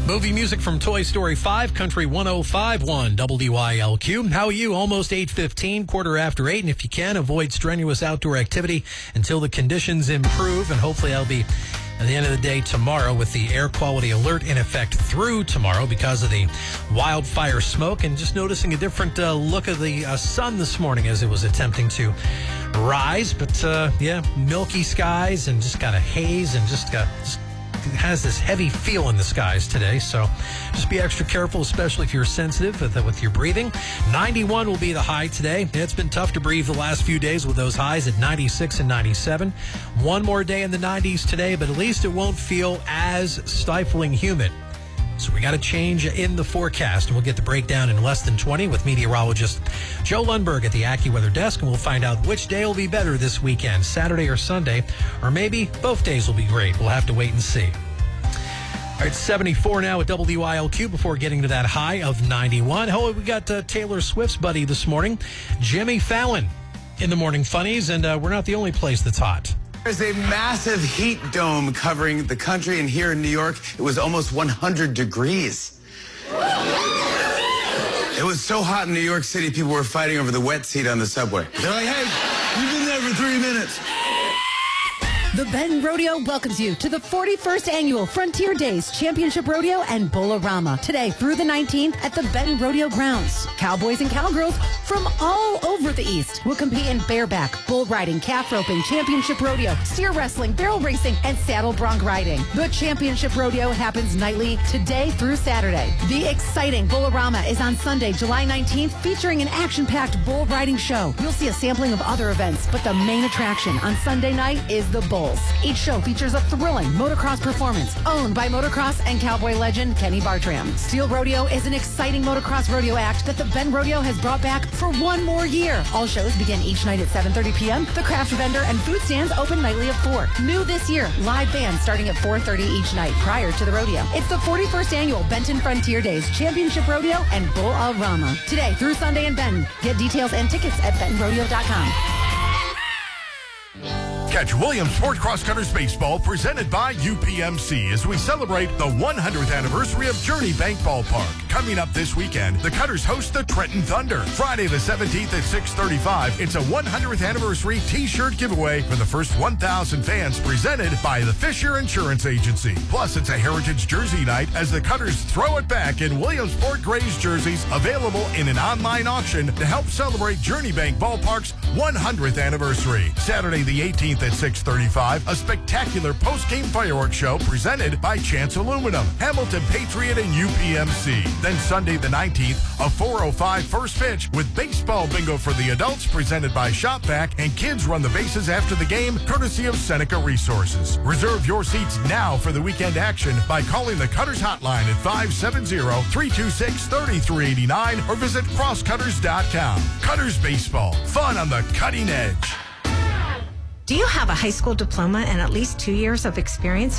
Movie music from Toy Story 5, Country 105.1 WYLQ. How are you? Almost 8:15, quarter after 8. And if you can, avoid strenuous outdoor activity until the conditions improve. And hopefully that'll be at the end of the day tomorrow, with the air quality alert in effect through tomorrow because of the wildfire smoke. And just noticing a different look of the sun this morning as it was attempting to rise. But milky skies and just got a haze and just has this heavy feel in the skies today, so just be extra careful, especially if you're sensitive with your breathing. 91 will be the high today. It's been tough to breathe the last few days with those highs at 96 and 97. One more day in the 90s today, but at least it won't feel as stifling humid. So we got a change in the forecast, and we'll get the breakdown in less than 20 with meteorologist Joe Lundberg at the AccuWeather desk, and we'll find out which day will be better this weekend, Saturday or Sunday, or maybe both days will be great. We'll have to wait and see. All right, 74 now at WYLQ before getting to that high of 91. Oh, we got Taylor Swift's buddy this morning, Jimmy Fallon, in the Morning Funnies, and we're not the only place that's hot. There's a massive heat dome covering the country, and here in New York, it was almost 100 degrees. It was so hot in New York City, people were fighting over the wet seat on the subway. They're like, hey, you've been there for 3 minutes. The Benton Rodeo welcomes you to the 41st Annual Frontier Days Championship Rodeo and Bull-A-Rama today through the 19th at the Benton Rodeo grounds. Cowboys and cowgirls from all over the East will compete in bareback, bull riding, calf roping, championship rodeo, steer wrestling, barrel racing, and saddle bronc riding. The Championship Rodeo happens nightly today through Saturday. The exciting Bull-A-Rama is on Sunday, July 19th, featuring an action-packed bull riding show. You'll see a sampling of other events, but the main attraction on Sunday night is the bull. Each show features a thrilling motocross performance owned by motocross and cowboy legend Kenny Bartram. Steel Rodeo is an exciting motocross rodeo act that the Benton Rodeo has brought back for one more year. All shows begin each night at 7:30 p.m. The craft vendor and food stands open nightly at 4. New this year, live bands starting at 4:30 each night prior to the rodeo. It's the 41st Annual Benton Frontier Days Championship Rodeo and Bull-A-Rama. Today through Sunday in Benton. Get details and tickets at bentonrodeo.com. Catch Williamsport Cross Cutters Baseball presented by UPMC as we celebrate the 100th anniversary of Journey Bank Ballpark. Coming up this weekend, the Cutters host the Trenton Thunder. Friday the 17th at 6:35, it's a 100th anniversary t-shirt giveaway for the first 1,000 fans presented by the Fisher Insurance Agency. Plus, it's a Heritage Jersey Night as the Cutters throw it back in Williamsport Grays jerseys available in an online auction to help celebrate Journey Bank Ballpark's 100th anniversary. Saturday the 18th at 6:35, a spectacular post-game fireworks show presented by Chance Aluminum, Hamilton Patriot, and UPMC. Then Sunday the 19th, a 4:05 first pitch with baseball bingo for the adults presented by ShopVac, and kids run the bases after the game courtesy of Seneca Resources. Reserve your seats now for the weekend action by calling the Cutters hotline at 570-326-3389 or visit crosscutters.com. Cutters Baseball, fun on the cutting edge. Do you have a high school diploma and at least 2 years of experience